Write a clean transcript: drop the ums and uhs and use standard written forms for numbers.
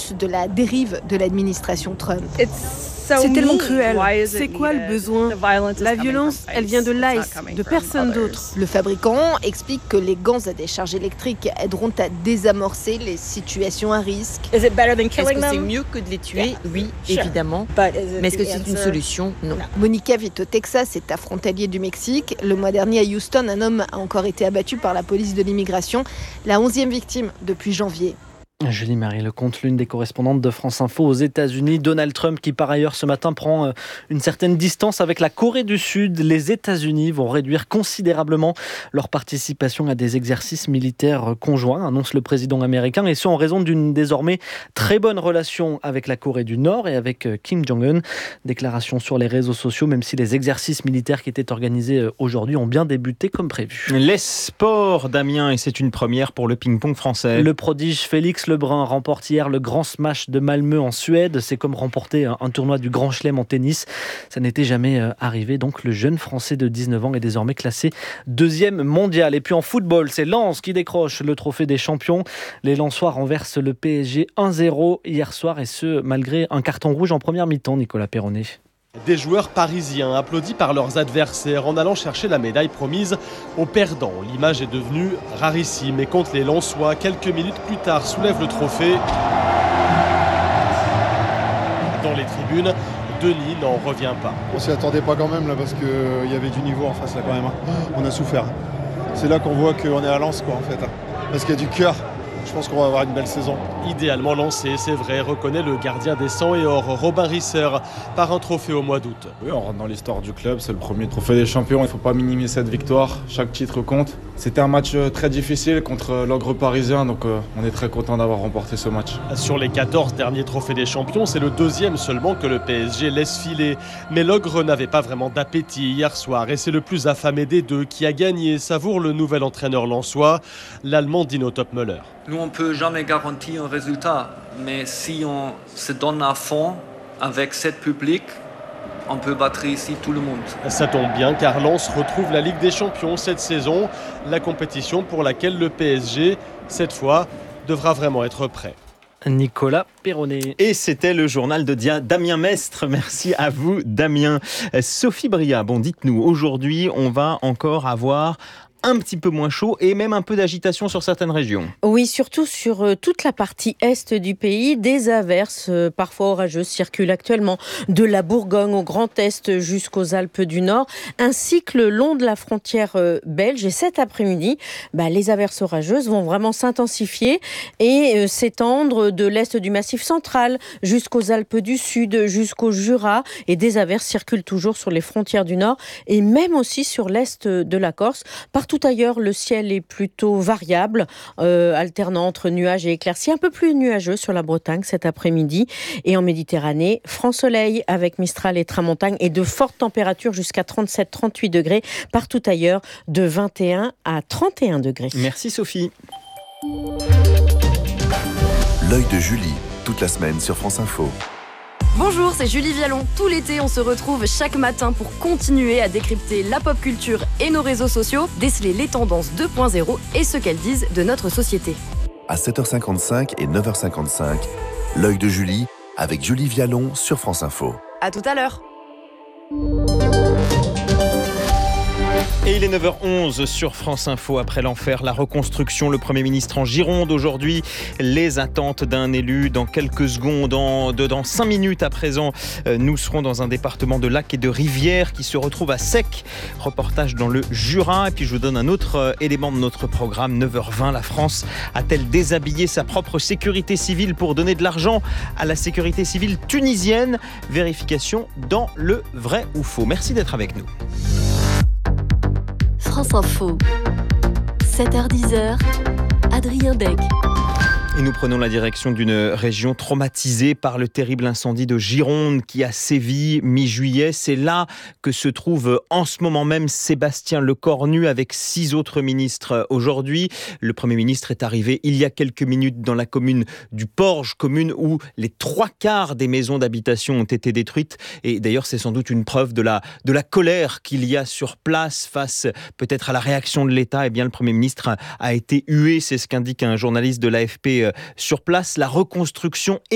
plus de la dérive de l'administration Trump. C'est tellement cruel. C'est quoi le besoin ? La violence, elle vient de l'ICE, de personne d'autre. Le fabricant explique que les gants à décharge électrique aideront à désamorcer les situations à risque. Est-ce que c'est mieux que de les tuer ? Oui, évidemment. Mais est-ce que c'est une solution ? Non. Monica vit au Texas, est frontalier du Mexique. Le mois dernier à Houston, un homme a encore été abattu par la police de l'immigration, la 11e victime depuis janvier. Julie-Marie Lecomte, l'une des correspondantes de France Info aux États-Unis. Donald Trump qui par ailleurs ce matin prend une certaine distance avec la Corée du Sud. Les États-Unis vont réduire considérablement leur participation à des exercices militaires conjoints, annonce le président américain, et ce en raison d'une désormais très bonne relation avec la Corée du Nord et avec Kim Jong-un. Déclaration sur les réseaux sociaux, même si les exercices militaires qui étaient organisés aujourd'hui ont bien débuté comme prévu. Les sports, Damien, et c'est une première pour le ping-pong français. Le prodige Félix Lebrun remporte hier le Grand Smash de Malmö en Suède. C'est comme remporter un tournoi du Grand Chelem en tennis. Ça n'était jamais arrivé. Donc le jeune Français de 19 ans est désormais classé 2e mondial. Et puis en football, c'est Lens qui décroche le trophée des champions. Les Lensois renversent le PSG 1-0 hier soir, et ce malgré un carton rouge en première mi-temps, Nicolas Perronnet. Des joueurs parisiens applaudis par leurs adversaires en allant chercher la médaille promise aux perdants. L'image est devenue rarissime et contre les Lensois, quelques minutes plus tard, soulève le trophée. Dans les tribunes, Denis n'en revient pas. On s'y attendait pas quand même là, parce qu'il y avait du niveau en face là quand même. On a souffert. C'est là qu'on voit qu'on est à Lens quoi en fait. Parce qu'il y a du cœur. Je pense qu'on va avoir une belle saison. Idéalement lancé, c'est vrai, reconnaît le gardien des 100 et or, Robin Risser, par un trophée au mois d'août. Oui, on rentre dans l'histoire du club, c'est le premier trophée des champions. Il ne faut pas minimiser cette victoire, chaque titre compte. C'était un match très difficile contre l'ogre parisien, donc on est très content d'avoir remporté ce match. Sur les 14 derniers trophées des champions, c'est le 2e seulement que le PSG laisse filer. Mais l'ogre n'avait pas vraiment d'appétit hier soir, et c'est le plus affamé des deux qui a gagné, savoure le nouvel entraîneur lensois, l'Allemand Dino Topmöller. Nous, on ne peut jamais garantir un résultat, mais si on se donne à fond avec cette public, on peut battre ici tout le monde. Ça tombe bien car Lens retrouve la Ligue des Champions cette saison, la compétition pour laquelle le PSG, cette fois, devra vraiment être prêt. Nicolas Perronnet. Et c'était le journal de Damien Mestre. Merci à vous, Damien. Sophie Bria, bon, dites-nous, aujourd'hui, on va encore avoir un petit peu moins chaud et même un peu d'agitation sur certaines régions. Oui, surtout sur toute la partie est du pays. Des averses parfois orageuses circulent actuellement de la Bourgogne au Grand Est jusqu'aux Alpes du Nord, ainsi que le long de la frontière belge. Et cet après-midi, les averses orageuses vont vraiment s'intensifier et s'étendre de l'est du Massif central jusqu'aux Alpes du Sud, jusqu'au Jura. Et des averses circulent toujours sur les frontières du Nord et même aussi sur l'est de la Corse. Partout ailleurs, le ciel est plutôt variable, alternant entre nuages et éclaircies, un peu plus nuageux sur la Bretagne cet après-midi. Et en Méditerranée, franc soleil avec Mistral et Tramontagne et de fortes températures jusqu'à 37-38 degrés. Partout ailleurs, de 21 à 31 degrés. Merci Sophie. L'œil de Julie, toute la semaine sur France Info. Bonjour, c'est Julie Vialon. Tout l'été, on se retrouve chaque matin pour continuer à décrypter la pop culture et nos réseaux sociaux, déceler les tendances 2.0 et ce qu'elles disent de notre société. À 7h55 et 9h55, l'œil de Julie avec Julie Vialon sur France Info. À tout à l'heure. Et il est 9h11 sur France Info. Après l'enfer, la reconstruction, le Premier ministre en Gironde aujourd'hui. Les attentes d'un élu dans quelques secondes, dans 5 minutes à présent. Nous serons dans un département de lacs et de rivières qui se retrouve à sec. Reportage dans le Jura. Et puis je vous donne un autre élément de notre programme. 9h20, la France a-t-elle déshabillé sa propre sécurité civile pour donner de l'argent à la sécurité civile tunisienne? Vérification dans le vrai ou faux. Merci d'être avec nous. France Info, 7h-10h, Adrien Beck. Et nous prenons la direction d'une région traumatisée par le terrible incendie de Gironde qui a sévi mi-juillet. C'est là que se trouve en ce moment même Sébastien Lecornu avec 6 autres ministres. Aujourd'hui, le Premier ministre est arrivé il y a quelques minutes dans la commune du Porge, commune où les 3/4 des maisons d'habitation ont été détruites. Et d'ailleurs, c'est sans doute une preuve de la colère qu'il y a sur place face peut-être à la réaction de l'État. Eh bien, le Premier ministre a été hué, c'est ce qu'indique un journaliste de l'AFP sur place. La reconstruction